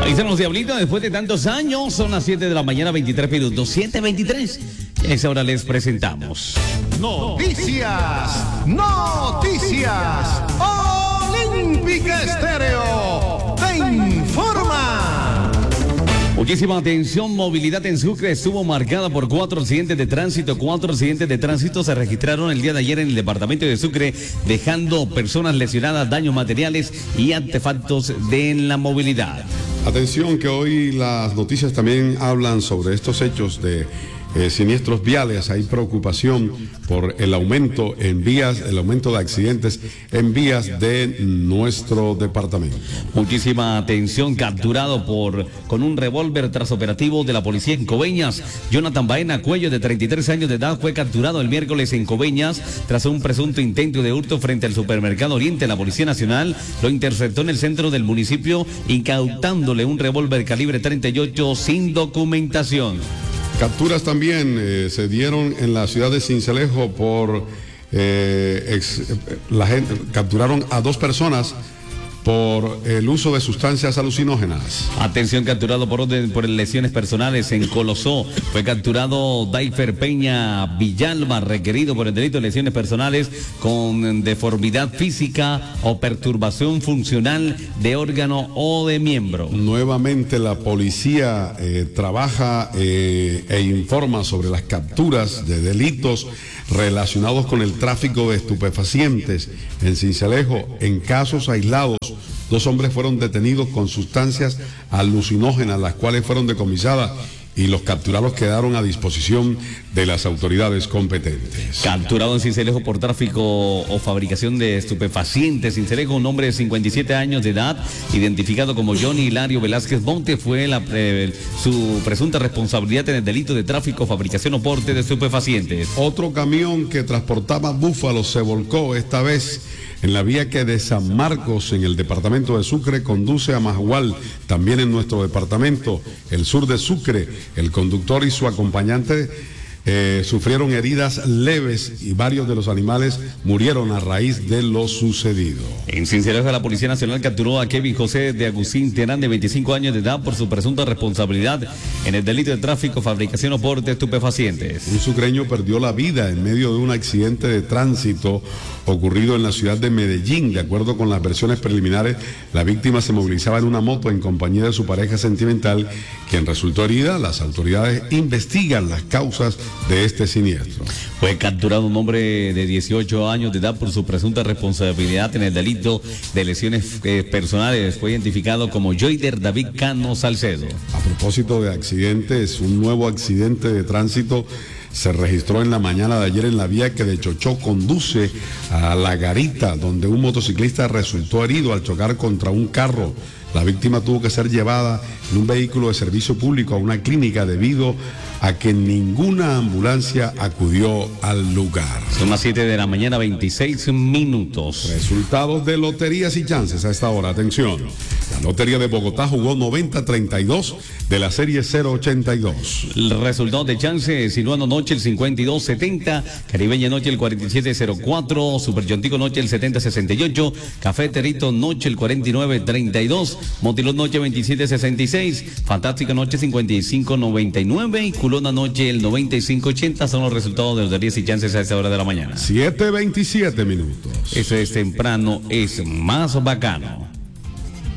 Ahí están los diablitos después de tantos años. Son las 7 de la mañana, 23 minutos. 7:23. Y a esa hora les presentamos. Noticias. Olímpica Estéreo te informa. Muchísima atención, movilidad en Sucre estuvo marcada por 4 accidentes de tránsito. 4 accidentes de tránsito se registraron el día de ayer en el departamento de Sucre, dejando personas lesionadas, daños materiales y artefactos de la movilidad. Atención que hoy las noticias también hablan sobre estos hechos de siniestros viales. Hay preocupación por el aumento en vías, el aumento de accidentes en vías de nuestro departamento. Muchísima atención, capturado con un revólver tras operativo de la policía en Coveñas. Jonathan Baena Cuello, de 33 años de edad, fue capturado el miércoles en Coveñas tras un presunto intento de hurto frente al supermercado Oriente. La Policía Nacional lo interceptó en el centro del municipio, incautándole un revólver calibre 38 sin documentación. Capturas también se dieron en la ciudad de Sincelejo capturaron a 2 personas por el uso de sustancias alucinógenas. Atención, capturado por lesiones personales en Colosó. Fue capturado Daifer Peña Villalba, requerido por el delito de lesiones personales con deformidad física o perturbación funcional de órgano o de miembro. Nuevamente la policía trabaja e informa sobre las capturas de delitos relacionados con el tráfico de estupefacientes en Sincelejo. En casos aislados, 2 hombres fueron detenidos con sustancias alucinógenas, las cuales fueron decomisadas, y los capturados quedaron a disposición de las autoridades competentes. Capturado en Sincelejo por tráfico o fabricación de estupefacientes. Sincelejo, un hombre de 57 años de edad, identificado como Johnny Hilario Velázquez Monte, fue su presunta responsabilidad en el delito de tráfico, fabricación o porte de estupefacientes. Otro camión que transportaba búfalos se volcó, esta vez en la vía que de San Marcos, en el departamento de Sucre, conduce a Majagual, también en nuestro departamento, el sur de Sucre. El conductor y su acompañante sufrieron heridas leves y varios de los animales murieron a raíz de lo sucedido. En Sincelejo, la Policía Nacional capturó a Kevin José de Agustín Terán, de 25 años de edad, por su presunta responsabilidad en el delito de tráfico, fabricación o porte de estupefacientes. Un sucreño perdió la vida en medio de un accidente de tránsito ocurrido en la ciudad de Medellín. De acuerdo con las versiones preliminares, la víctima se movilizaba en una moto en compañía de su pareja sentimental, quien resultó herida. Las autoridades investigan las causas de este siniestro. Fue capturado un hombre de 18 años de edad por su presunta responsabilidad en el delito de lesiones personales. Fue identificado como Joyder David Cano Salcedo. A propósito de accidentes, un nuevo accidente de tránsito se registró en la mañana de ayer en la vía que de Chochó conduce a La Garita, donde un motociclista resultó herido al chocar contra un carro. La víctima tuvo que ser llevada en un vehículo de servicio público a una clínica debido a que ninguna ambulancia acudió al lugar. Son las 7 de la mañana, 26 minutos. Resultados de loterías y chances a esta hora. Atención. La Lotería de Bogotá jugó 90-32 de la serie 082. El resultado de chance: Siluano Noche el 52-70, Caribeña Noche el 47-04, Super Yontico Noche el 70-68, Café Terito Noche el 49-32, Motilón Noche 27-66, Fantástica Noche 55-99 y Culona Noche el 95-80. Son los resultados de loterías y chances a esta hora de la mañana. 7:27 minutos. Eso es temprano, es más bacano.